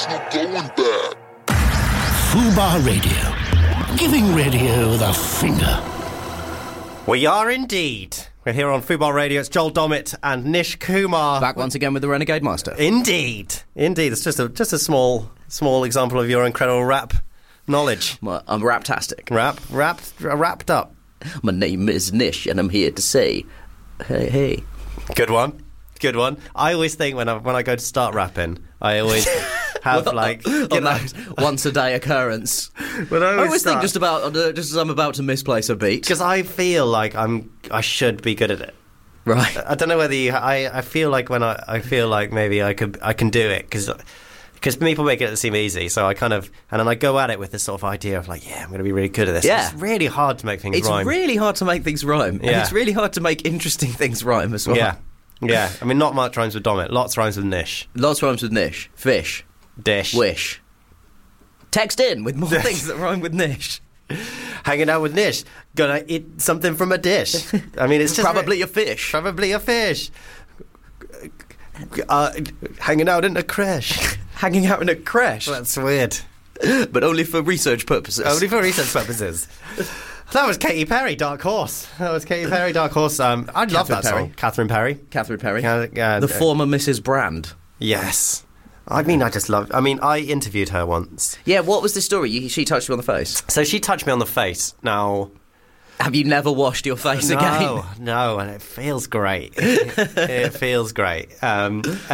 There's no going back. Fubar Radio. Giving radio the finger. We are indeed. We're here on Fubar Radio. It's Joel Dommett and Nish Kumar. Back once again with the Renegade Master. Indeed. It's just a small example of your incredible rap knowledge. Well, I'm rap-tastic. Wrapped up. My name is Nish, and I'm here to say, hey. Good one. I always think when I go to start rapping, I always have once a day occurrence. But I always think just as I'm about to misplace a beat, because I feel like I should be good at it. Right. I don't know whether I feel like when I feel like maybe I can do it because people make it seem easy, so I kind of, and then I go at it with this sort of idea of like, I'm going to be really good at this. Yeah. It's really hard to make things rhyme. It's really hard to make things rhyme. Yeah. And it's really hard to make interesting things rhyme as well. Yeah. I mean, not much rhymes with Dommett. Lots rhymes with Nish. Lots rhymes with Nish. Fish. Dish. Wish. Text in with more things that rhyme with Nish. Hanging out with Nish. Gonna eat something from a dish. I mean, it's just... Probably a fish. Hanging out in a creche. Hanging out in a creche. That's weird. But only for research purposes. That was Katy Perry, Dark Horse. I love that song. Catherine Perry. The former Mrs. Brand. Yes. I mean, I interviewed her once. Yeah, what was the story? She touched you on the face. So she touched me on the face. Now... Have you never washed your face again? No, and it feels great. It feels great. And